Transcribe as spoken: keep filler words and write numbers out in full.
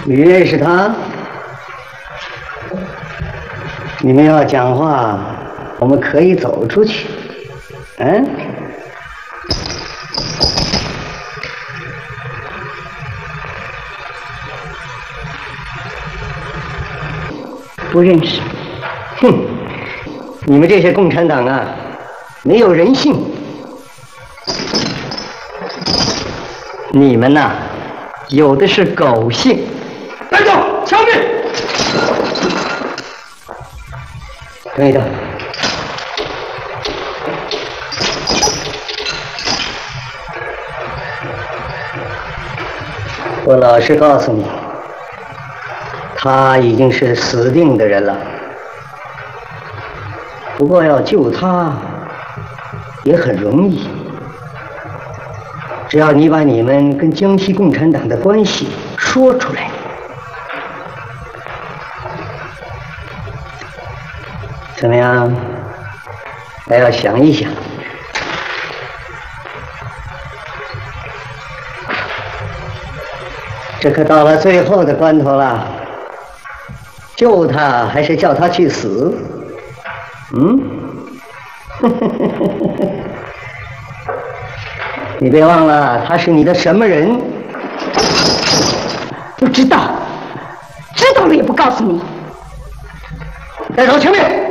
你认识他？你们要讲话，我们可以走出去。嗯？不认识。哼！你们这些共产党啊，没有人性。你们呐、啊，有的是狗性。带走，枪毙！等一等。我老实告诉你，他已经是死定的人了。不过要救他也很容易，只要你把你们跟江西共产党的关系说出来。怎么样？还要想一想。这可到了最后的关头了，救他还是叫他去死？嗯？你别忘了，他是你的什么人？ 不知道，知道了也不告诉你。 带走，前面。